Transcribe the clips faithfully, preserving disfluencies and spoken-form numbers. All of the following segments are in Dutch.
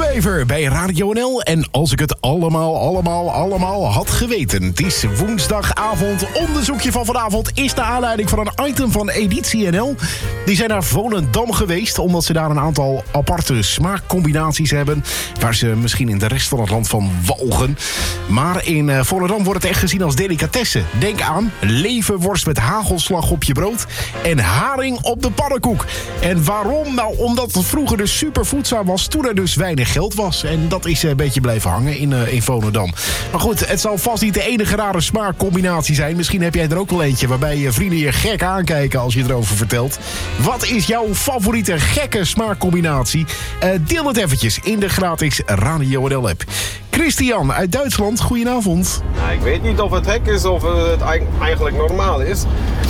Flavor bij Radio N L. En als ik het allemaal, allemaal, allemaal had geweten. Het is woensdagavond. Onderzoekje van vanavond is de aanleiding van een item van Editie N L. Die zijn naar Volendam geweest, omdat ze daar een aantal aparte smaakcombinaties hebben, waar ze misschien in de rest van het land van walgen. Maar in uh, Volendam wordt het echt gezien als delicatesse. Denk aan leverworst met hagelslag op je brood en haring op de pannenkoek. En waarom? Nou, omdat het vroeger dus super voedzaam was, toen er dus weinig geld was. En dat is een beetje blijven hangen in, uh, in Volendam. Maar goed, het zal vast niet de enige rare smaakcombinatie zijn. Misschien heb jij er ook wel eentje waarbij je vrienden je gek aankijken als je erover vertelt. Wat is jouw favoriete gekke smaakcombinatie? Uh, deel het eventjes in de gratis Radio N L app. Christian uit Duitsland, goedenavond. Nou, ik weet niet of het gek is of het eigenlijk normaal is.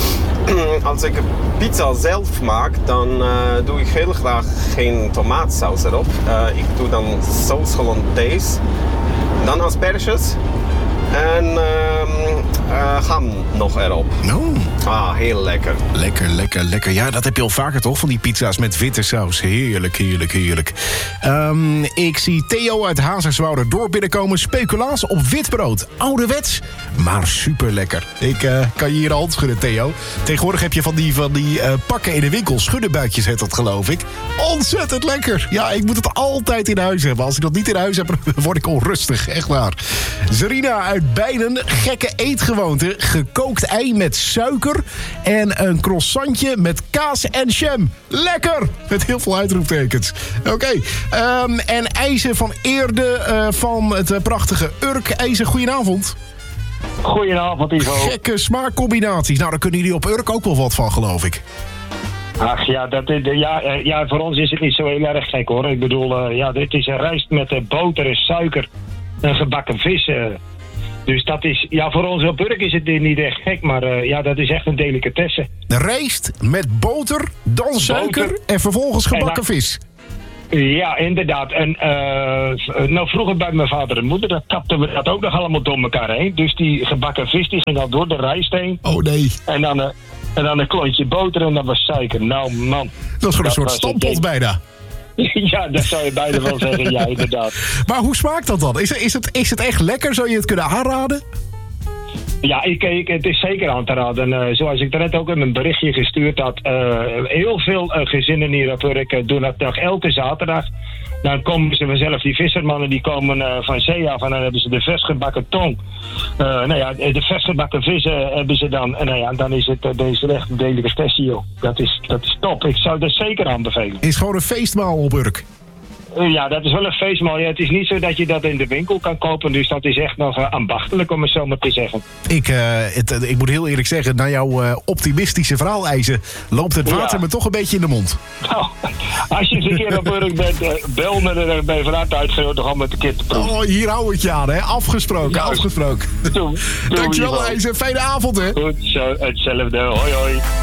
Als ik pizza zelf maak, dan uh, doe ik heel graag geen tomaatsaus erop. Uh, ik doe dan saus hollandaise, dan asperges en uh, uh, ham nog erop. Oh. Ah, heel lekker. Lekker, lekker, lekker. Ja, dat heb je al vaker toch, van die pizza's met witte saus. Heerlijk, heerlijk, heerlijk. Um, ik zie Theo uit Hazerswouder door binnenkomen. Speculaas op wit brood. Ouderwets, maar super lekker. Ik uh, kan je hier de hand schudden, Theo. Tegenwoordig heb je van die, van die uh, pakken in de winkel. Schuddenbuikjes heet dat, geloof ik. Ontzettend lekker. Ja, ik moet het altijd in huis hebben. Als ik dat niet in huis heb, word ik onrustig. Echt waar. Zarina uit Bijnen. Gekke eetgewoonte. Gekookt ei met suiker en een croissantje met kaas en jam. Lekker! Met heel veel uitroeptekens. Oké. Okay. Um, en IJzer van Eerde uh, van het uh, prachtige Urk. IJzer, goedenavond. Goedenavond, Ivo. Gekke smaakcombinaties. Nou, daar kunnen jullie op Urk ook wel wat van, geloof ik. Ach ja, dat, ja, ja, voor ons is het niet zo heel erg gek, hoor. Ik bedoel, uh, ja, dit is een rijst met uh, boter en suiker en gebakken vis. Uh. Dus dat is, ja, voor ons op Urk is het niet echt gek, maar uh, ja, dat is echt een delicatesse. De rijst met boter, dan suiker boter, en vervolgens gebakken en dan, vis. Ja, inderdaad. En uh, nou, vroeger bij mijn vader en moeder, dat kapten we dat ook nog allemaal door elkaar heen. Dus die gebakken vis, die ging al door de rijst heen. Oh nee. En dan, uh, en dan een klontje boter en dat was suiker. Nou man. Dat is gewoon een soort stampot bijna. Ja, dat zou je bijna wel zeggen, ja, inderdaad. Maar hoe smaakt dat dan? Is, is, het, is het echt lekker? Zou je het kunnen aanraden? Ja, ik, ik, het is zeker aan te raden. Uh, zoals ik net ook in een berichtje gestuurd had. Uh, heel veel uh, gezinnen hier op Urk uh, doen dat nog elke zaterdag. Dan komen ze vanzelf, die vissermannen die komen uh, van zee af en dan hebben ze de versgebakken tong. Uh, nou ja, de versgebakken vissen hebben ze dan. En nou ja, dan is het, uh, dan is het echt een delicatesse, joh. Dat is, dat is top. Ik zou dat zeker aanbevelen. Is gewoon een feestmaal op Urk. Uh, ja, dat is wel een feestmaal. Ja, het is niet zo dat je dat in de winkel kan kopen. Dus dat is echt nog uh, ambachtelijk, om het zo maar te zeggen. Ik, uh, het, uh, ik moet heel eerlijk zeggen, na jouw uh, optimistische verhaal, IJzer, loopt het water ja. me toch een beetje in de mond. Nou, als je eens een keer op Urk bent, uh, bel me er bij vanuit uitgenodigd om het een keer te proeven. Oh, hier hou ik je aan, hè? Afgesproken, ja, afgesproken. Doe, doe Dankjewel, IJzer. Fijne avond, hè? Goed, zo, hetzelfde. Hoi, hoi.